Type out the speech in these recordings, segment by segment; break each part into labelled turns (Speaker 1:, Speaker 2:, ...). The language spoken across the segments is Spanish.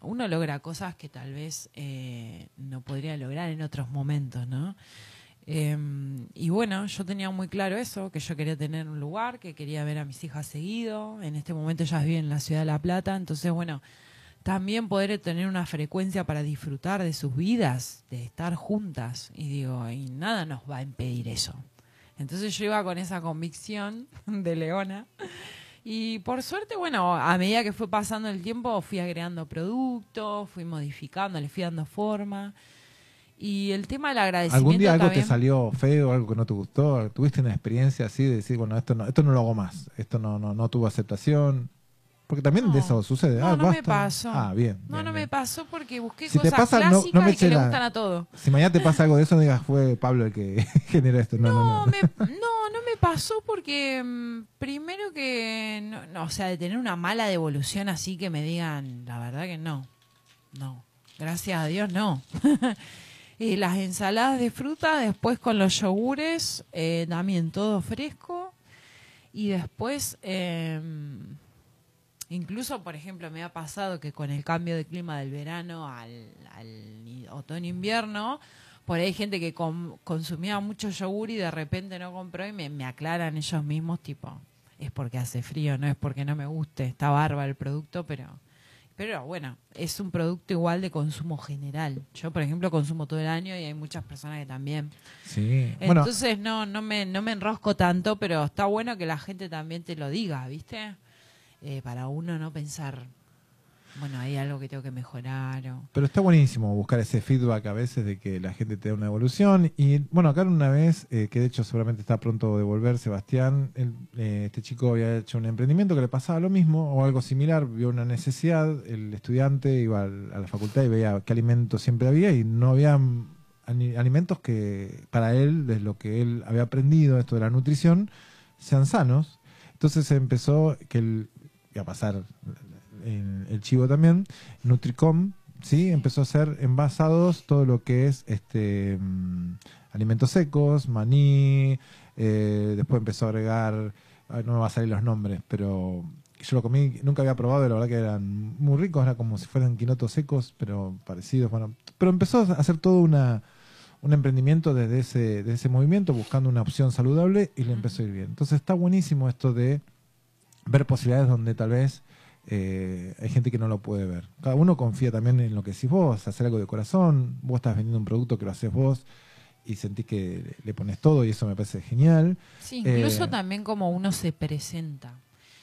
Speaker 1: uno logra cosas que tal vez no podría lograr en otros momentos, ¿no? Y bueno, yo tenía muy claro eso, que yo quería tener un lugar, que quería ver a mis hijas seguido. En este momento ellas viven en la ciudad de La Plata, entonces bueno, también poder tener una frecuencia para disfrutar de sus vidas, de estar juntas. Y digo, y nada nos va a impedir eso. Entonces yo iba con esa convicción de Leona. Y por suerte, bueno, a medida que fue pasando el tiempo, fui agregando productos, fui modificando, le fui dando forma. Y el tema del agradecimiento
Speaker 2: ¿Algún día algo
Speaker 1: también,
Speaker 2: te salió feo, algo que no te gustó? ¿Tuviste una experiencia así de decir, bueno, esto no lo hago más, esto no tuvo aceptación? Porque también de eso sucede.
Speaker 1: no me
Speaker 2: basta.
Speaker 1: pasó.
Speaker 2: Bien,
Speaker 1: No,
Speaker 2: bien,
Speaker 1: no me
Speaker 2: bien.
Speaker 1: pasó porque busqué
Speaker 2: Si te
Speaker 1: cosas
Speaker 2: pasa, no
Speaker 1: clásicas
Speaker 2: me
Speaker 1: y que le
Speaker 2: eches
Speaker 1: gustan a todo.
Speaker 2: Si mañana te pasa algo de eso, no digas, fue Pablo el que generó esto. No.
Speaker 1: No me pasó porque primero que, o sea, de tener una mala devolución así que me digan, la verdad que no, gracias a Dios no. Las ensaladas de fruta, después con los yogures, también todo fresco. Y después, incluso, por ejemplo, me ha pasado que con el cambio de clima del verano al otoño-invierno, por ahí hay gente que consumía mucho yogur y de repente no compró y me aclaran ellos mismos, tipo, es porque hace frío, no es porque no me guste, está bárbaro el producto, pero bueno, es un producto igual de consumo general. Yo, por ejemplo, consumo todo el año y hay muchas personas que también.
Speaker 2: Sí.
Speaker 1: Entonces no me enrosco tanto, pero está bueno que la gente también te lo diga, ¿viste? Para uno no pensar, bueno, hay algo que tengo que mejorar.
Speaker 2: Pero está buenísimo buscar ese feedback a veces de que la gente te da una evolución. Y bueno, acá una vez, que de hecho seguramente está pronto de volver, Sebastián, este chico había hecho un emprendimiento que le pasaba lo mismo o algo similar, vio una necesidad, el estudiante iba a la facultad y veía qué alimentos siempre había y no había alimentos que para él, desde lo que él había aprendido, esto de la nutrición, sean sanos. Entonces empezó que iba a pasar el chivo también, Nutricom, ¿sí? Empezó a hacer envasados todo lo que es alimentos secos, maní, después empezó a agregar, no me va a salir los nombres, pero yo lo comí, nunca había probado y la verdad que eran muy ricos, era como si fueran quinotos secos, pero parecidos, bueno, pero empezó a hacer todo un emprendimiento desde ese movimiento, buscando una opción saludable y le empezó a ir bien. Entonces está buenísimo esto de ver posibilidades donde tal vez hay gente que no lo puede ver. Cada uno confía también en lo que decís vos, hacer algo de corazón, vos estás vendiendo un producto que lo haces vos y sentís que le pones todo y eso me parece genial.
Speaker 1: Sí, incluso también como uno se presenta.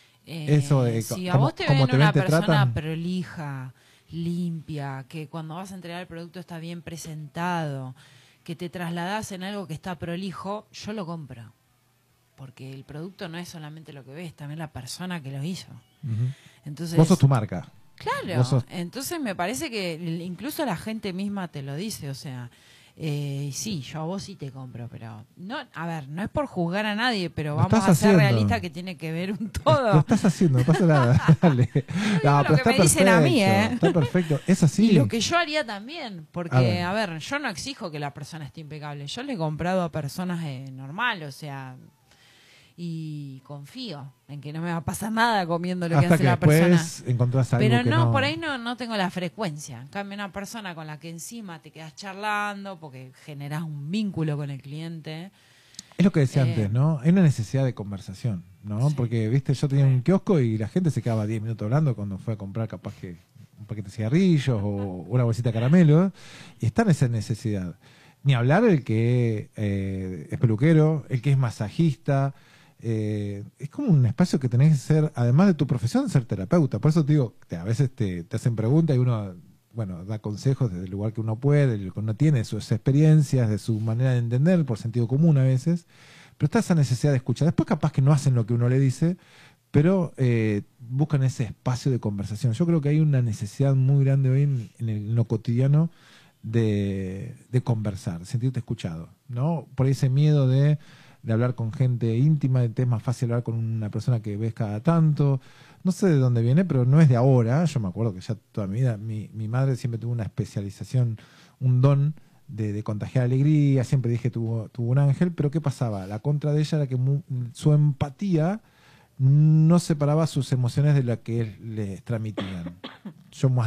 Speaker 2: Eso de
Speaker 1: si a vos te ven
Speaker 2: te
Speaker 1: una
Speaker 2: te
Speaker 1: persona
Speaker 2: tratan.
Speaker 1: prolija, limpia, que cuando vas a entregar el producto está bien presentado, que te trasladás en algo que está prolijo, yo lo compro. Porque el producto no es solamente lo que ves, también la persona que lo hizo.
Speaker 2: Uh-huh.
Speaker 1: Entonces,
Speaker 2: vos sos tu marca.
Speaker 1: Claro, entonces me parece que incluso la gente misma te lo dice, o sea, sí, yo a vos sí te compro, pero no, a ver, no es por juzgar a nadie, pero
Speaker 2: lo
Speaker 1: vamos a ser
Speaker 2: haciendo.
Speaker 1: realistas que tiene que ver un todo.
Speaker 2: Lo estás haciendo, no pasa nada. Dale.
Speaker 1: No, lo que me dicen a mí,
Speaker 2: Está perfecto, es así.
Speaker 1: Y lo que yo haría también, porque, a ver, yo no exijo que la persona esté impecable, yo le he comprado a personas normal, o sea, y confío en que no me va a pasar nada comiendo lo que hace la persona.
Speaker 2: Encontrás algo
Speaker 1: pero
Speaker 2: que
Speaker 1: no, por ahí no tengo la frecuencia. En cambio, una persona con la que encima te quedas charlando porque generás un vínculo con el cliente.
Speaker 2: Es lo que decía antes, ¿no? Hay una necesidad de conversación, ¿no? Sí. Porque, viste, yo tenía un kiosco y la gente se quedaba 10 minutos hablando cuando fue a comprar capaz que un paquete de cigarrillos o una bolsita de caramelo, y está en esa necesidad. Ni hablar el que es peluquero, el que es masajista. Es como un espacio que tenés que ser, además de tu profesión, ser terapeuta. Por eso te digo, a veces te hacen preguntas y uno, bueno, da consejos desde el lugar que uno puede, lo que uno tiene, de sus experiencias, de su manera de entender, por sentido común a veces. Pero está esa necesidad de escuchar. Después capaz que no hacen lo que uno le dice, pero buscan ese espacio de conversación. Yo creo que hay una necesidad muy grande hoy en lo cotidiano de conversar, sentirte escuchado, ¿no? Por ese miedo de hablar con gente íntima, es más fácil hablar con una persona que ves cada tanto. No sé de dónde viene, pero no es de ahora. Yo me acuerdo que ya toda mi vida, mi madre siempre tuvo una especialización, un don de contagiar alegría, siempre dije tuvo un ángel, pero ¿qué pasaba? La contra de ella era que su empatía no separaba sus emociones de la que les transmitían. Yo